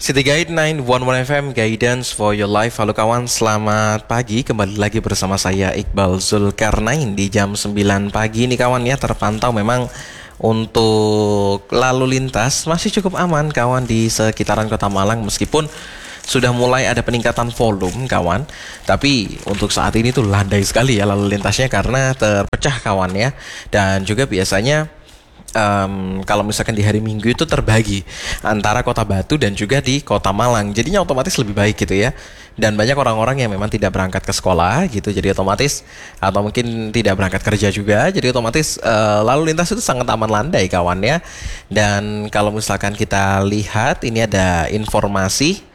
City Guide 911 FM Guidance for Your Life. Halo kawan, selamat pagi. Kembali lagi bersama saya Iqbal Zulkarnain di jam 9 pagi nih kawan ya. Terpantau memang untuk lalu lintas masih cukup aman kawan di sekitaran Kota Malang, meskipun sudah mulai ada peningkatan volume kawan. Tapi untuk saat ini tuh landai sekali ya lalu lintasnya karena terpecah kawan ya. Dan juga biasanya kalau misalkan di hari Minggu itu terbagi antara Kota Batu dan juga di Kota Malang, jadinya otomatis lebih baik gitu ya. Dan banyak orang-orang yang memang tidak berangkat ke sekolah gitu, jadi otomatis, atau mungkin tidak berangkat kerja juga, jadi otomatis lalu lintas itu sangat aman landai kawan ya. Dan kalau misalkan kita lihat, ini ada informasi.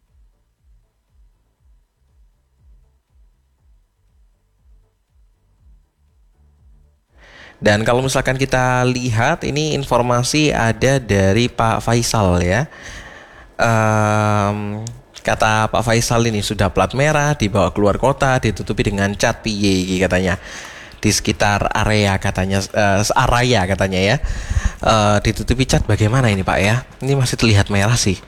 Dan kalau misalkan kita lihat, ini informasi ada dari Pak Faisal ya. Kata Pak Faisal, ini sudah plat merah, dibawa keluar kota, ditutupi dengan cat piye katanya. Di sekitar area katanya, area katanya ya. Ditutupi cat bagaimana ini Pak ya? Ini masih terlihat merah sih.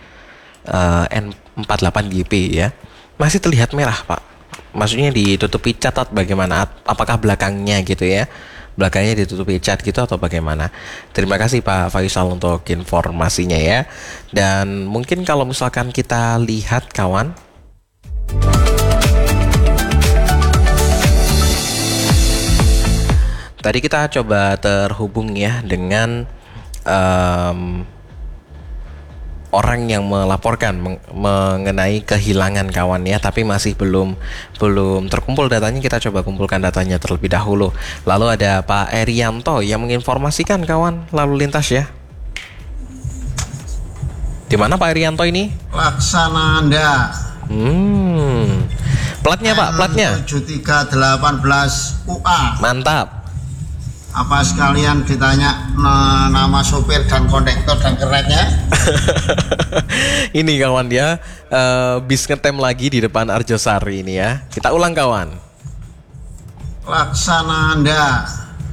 N48GP ya. Masih terlihat merah Pak. Maksudnya ditutupi cat atau bagaimana? Apakah belakangnya gitu ya? Belakangnya ditutupi cat gitu atau bagaimana? Terima kasih Pak Faisal untuk informasinya ya. Dan mungkin kalau misalkan kita lihat kawan, tadi kita coba terhubung ya dengan orang yang melaporkan mengenai kehilangan kawan ya, tapi masih belum terkumpul datanya. Kita coba kumpulkan datanya terlebih dahulu. Lalu ada Pak Erianto yang menginformasikan kawan lalu lintas ya. Di mana Pak Erianto ini? Laksananda. Platnya Pak, platnya 7318 UA. Mantap. Apa sekalian ditanya nama sopir dan kondektor dan keretnya? Ini kawan ya, bis ngetem lagi di depan Arjosari ini ya. Kita ulang kawan. Laksananda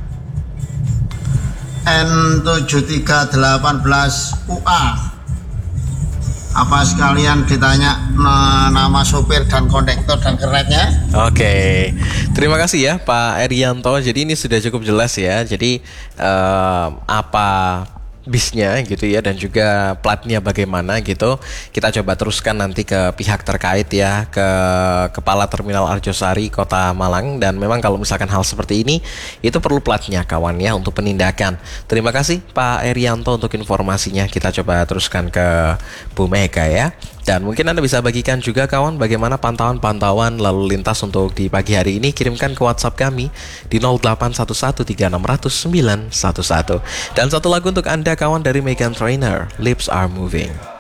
N7318 UA. Apa sekalian ditanya nama sopir dan kondektor dan keretnya? Oke, terima kasih ya Pak Erianto. Jadi ini sudah cukup jelas ya. Jadi apa bisnya gitu ya, dan juga platnya bagaimana gitu. Kita coba teruskan nanti ke pihak terkait ya, ke Kepala Terminal Arjosari Kota Malang. Dan memang kalau misalkan hal seperti ini, itu perlu platnya kawan ya untuk penindakan. Terima kasih Pak Erianto untuk informasinya. Kita coba teruskan ke Bu Mega ya. Dan mungkin Anda bisa bagikan juga kawan bagaimana pantauan lalu lintas untuk di pagi hari ini. Kirimkan ke WhatsApp kami di 08113600 911. Dan satu lagu untuk Anda kawan dari Meghan Trainor, Lips Are Moving.